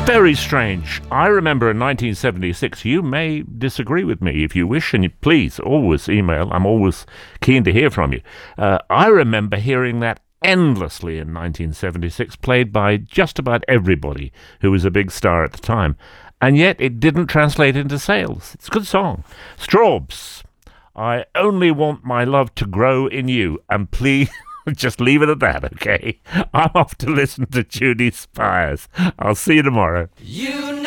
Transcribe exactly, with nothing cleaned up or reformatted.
Very strange. I remember in nineteen seventy-six, you may disagree with me if you wish, and you, please always email. I'm always keen to hear from you. Uh, I remember hearing that endlessly in nineteen seventy-six, played by just about everybody who was a big star at the time. And yet it didn't translate into sales. It's a good song. Strawbs. I only want my love to grow in you. And please, just leave it at that, okay? I'm off to listen to Judy Spires. I'll see you tomorrow. You